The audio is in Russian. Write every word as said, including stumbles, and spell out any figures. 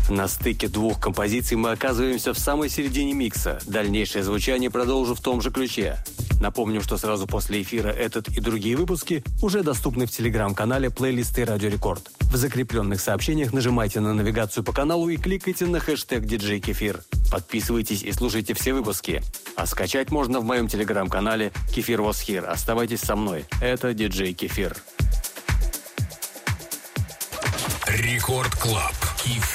На стыке двух композиций мы оказываемся в самой середине микса. Дальнейшее звучание продолжу в том же ключе. Напомню, что сразу после эфира этот и другие выпуски уже доступны в телеграм-канале плейлисты Радио Рекорд. В закрепленных сообщениях нажимайте на навигацию по каналу и кликайте на хэштег диджей Кефир. Подписывайтесь и слушайте все выпуски. А скачать можно в моем телеграм-канале Кефир Was Here. Оставайтесь со мной. Это диджей Кефир. Рекорд Клаб. Кефир.